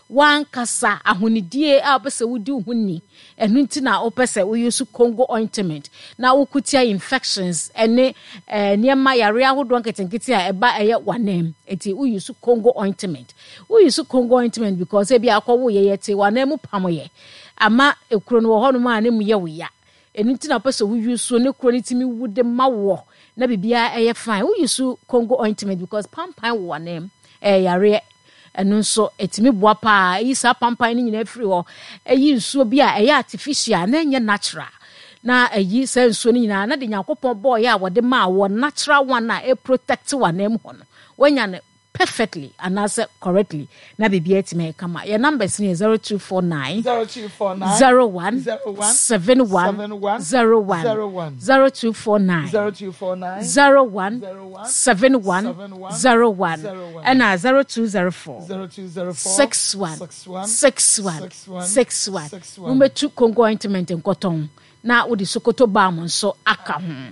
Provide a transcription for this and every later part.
wan kasa ahonidie a opese wudi uhunni enu nti na opese we use Congo ointment na ukutia infections ene niema yare ahodo nketenkete a eba eye wanem enti we use Congo ointment because e bia akwo ye yete wanem pamoye ama ekuro no ho no ma ne mu ye wo ya enu nti na opese we use ne kuro ne timi wude mawo na bibia eye fine we use Congo ointment because pampan wo wanem yare enu nso etimi boa pa yi sa pampan ni nyina free ho eyi nsuo bi a eye artificial na enye natural na eyi sa nsuo ni nyina na de Yakopon boy ya wode ma wo natural one na e protect wanem ho no wanya ne perfectly and answer correctly na bibia etime kama your numbers ni 0249 01 71 01 0249 01 71 01 and 0204 61 number Congo ointment nkoton na odi sokoto ba mo nso aka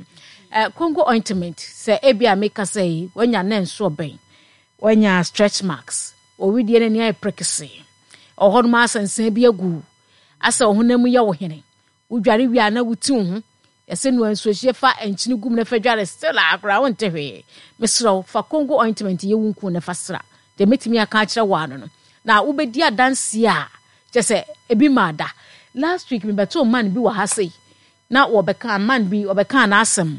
ho Congo ointment say ebia make say wanya na nso ben wanya stretch marks owidie ne ne prekese ohonma asansan bi agu asa ohunam ya wo hene udware wi ana wuti hu yese no anso hie fa enchini gum na fadware still akra wonte hwe mesro fa Congo ointment ye wunku na fasra de metimi aka akira wa no na ubedi adanse a jese ebi mada last week me beto man bi wa ha sei na wo beka man bi obeka na asem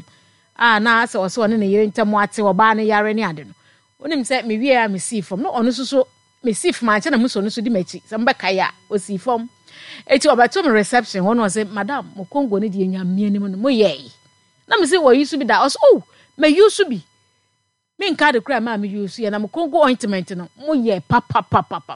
na asa wo so ne ne yire ntam ate wo ba ne yare ne ade no onim se me wie a me see from no ono so me see from anche na muso no so di machi se mbeka ya o see from eti obato me reception one was say madam mo Congo ne di enyamie ni mo ye na me say wo yusu bi da o so me yusu bi me nka de kra ma me yusu ya na mo Congo ointment no mo ye papa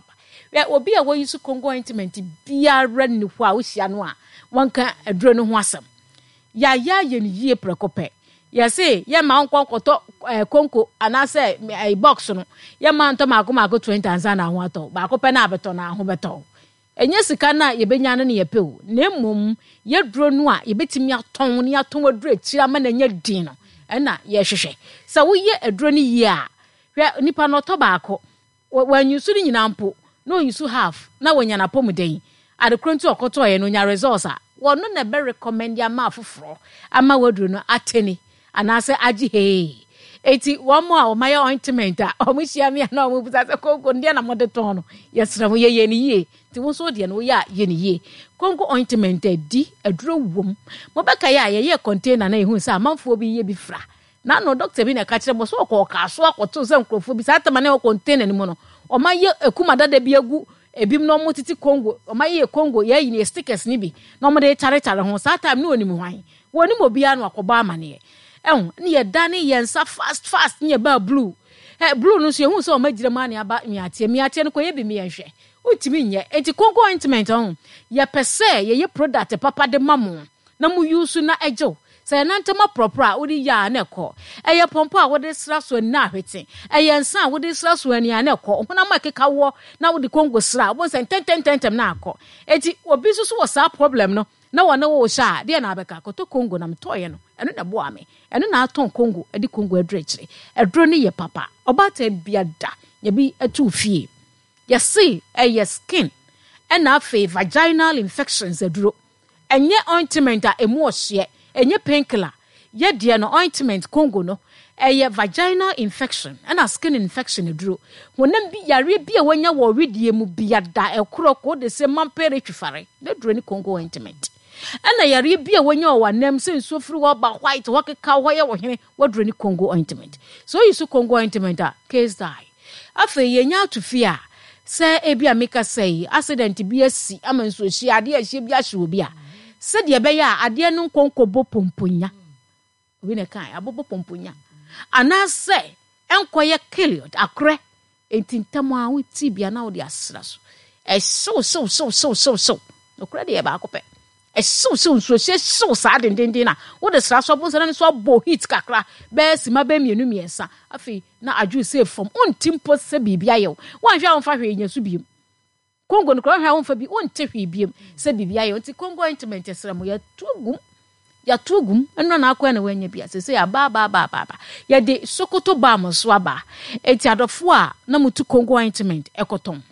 we obi a wo yusu Congo ointment biara ni ho a wo hia no a wonka aduro no ho asem ya ye ni yie prekope yase ye ma nkokoto konko anase box no ye ma nto mako 20 Tanzania ho ato ba ko pe na abeto na ho beto enye sika na ye benya no ne ye pe o na mmom ye duro no a ye betimi aton ne aton aduro akira ma na nya din no na ye hwehwe sa wo ye aduro ne yi a hwe nipa no to ba ko wanyusu ni nyina mpo no yusu half na wanya na pomuden adekrontu okoto ye no nya results a wono na be recommend ya ma afoforo ama waduro no ateni anase aji eti one more o my ointment a o muhia me na o mu buza se Congo ndia na mode ton no yesra mo ye ni ye ti wo so de no ya ye ni ye Congo ointment di aduro wom mo beka ya ye container na ehun se amanfo bi ye bi fra na no doctor bi na ka kire mo so ko ka so akoto se nkrofo bi sa tama na container ni mo no o ma ye ekuma dada bi agu ebim no mo titi Congo o ma ye Congo ye yi ni stickers ni bi no mo de tare ho sa time no onim hwan woni mo bia no akoba amane ni ye dane yensa fast ni ba blue blue no so ehun so o magire ma ne aba miatie no ko ye bi mi yenhwe utimi nye enti Congo ointment ye pese ye product papa de mamo na mu use na ejo say nantama proper odi ya na ekọ eye pompo a wode sra so na ahwete eye nsa a wode sra so ani na ekọ hona makeka wo na wode Congo sra bo say tentem na akọ enti obi so wo sa problem no na wona wo sha de na abeka koto Congo na mtoye no eno na bo ame eno na aton Congo edi Congo adrechire edro ne ye papa obata biada ye bi atu fie ye see eye skin ena afi vaginal infections edro enye ointment a emu ohye enye painkiller ye de no ointment Congo no eye vaginal infection ena skin infection edro wonam bi yare bi a wanya wo wedie mu biada ekoroko de se mampere twifare de dro ni Congo ointment ena yare bi a wanya wo nam se nsofiri wo ba white wo keka wo ye wo hene wo dro ni Congo ointment so you so Congo ointment a case die afa ye nya atofi a se ebi ameka say accident bi asi amanso hia ade a hia bi ahye obi a se de be ya ade no nkonkobo pomponya obi ne kan abobo pomponya ana se enkoye killed akre entintam a wuti bia na wo de asra so okra de ba akopɛ so sa dendenden na wo de sra so bo se na so bo hit kakra be sima be mienu miensa afi na aju se from ontimpo se bibia ye wan hwa won fa hwe nya su biem Congo no kra hwa won fa bi onte hwe biem se bibia ye onti Congo ointment sra mo ya tugum eno na akwa na wanya bia se ya ba ya de sokoto ba mo so aba eti adofo a na mutu Congo ointment ekoton